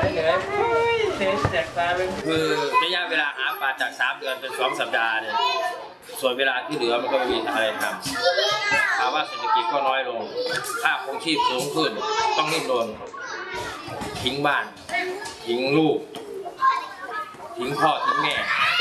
เหนื่อยเสียแสกตาเลยคือระยะเวลาหาปลาจาก3 เดือนเป็น2 สัปดาห์เนี่ยส่วนเวลาที่เหลือมันก็ไม่มีอะไรทำภาวะเศรษฐกิจก็น้อยลงค่าครองชีพสูงขึ้นต้องรีบโดนทิ้งบ้านทิ้งลูกทิ้งพ่อทิ้งแม่